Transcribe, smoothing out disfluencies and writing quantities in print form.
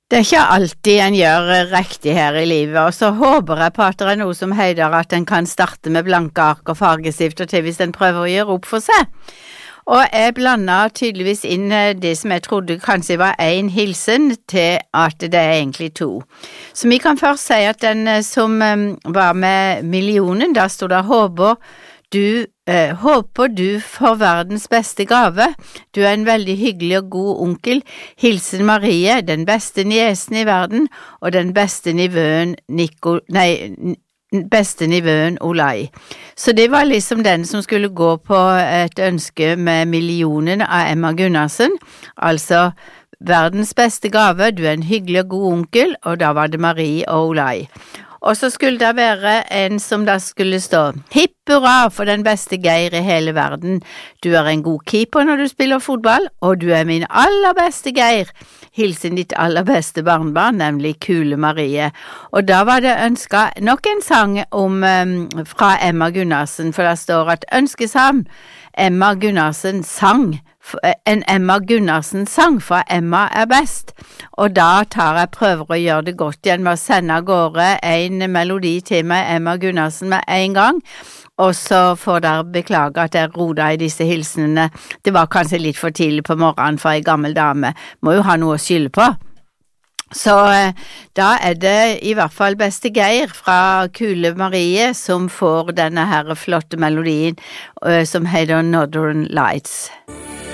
Det ikke alltid en gjør riktig her i livet, og så håper jeg på at det noe som heter at en kan starte med blanke ark og fargestifter til hvis en prøver å gjøre opp for seg. Og jeg blandet tydeligvis inn det som jeg trodde kanskje var en hilsen til at det egentlig to. Så vi kan først si at den som var med millionen, da stod det håper du får verdens beste gave. Du en veldig hyggelig og god onkel. Hilsen Marie, den beste niesen i verden, og den beste nivøen Olai. Så det var liksom den som skulle gå på et ønske med millionen av Emma Gunnarsen. Altså, verdens beste gave, du en hyggelig og god onkel, og da var det Marie og Olai. Og så skulle det være en som da skulle stå hipp hurra for den beste Geir i hele verden. Du en god keeper når du spiller fotball, og du min aller beste Geir. Hilsen ditt aller beste barnbarn, nemlig Kule Marie. Og da var det ønsket nok en sang fra Emma Gunnarsen, for det står at ønskesang Emma Gunnarsen sang. En Emma Gunnarsen sang, for Emma best. Og da prøver å gjøre det godt igjen med å sende av gårde en melodi til meg, Emma Gunnarsen, med en gang. Og så får dere beklage at jeg roda i disse hilsenene. Det var kanskje litt for tidlig på morgenen for en gammel dame. Må jo ha noe å skylde på. Så da det i hvert fall beste Geir fra Kule Marie som får denne her flotte melodien som heter Northern Lights.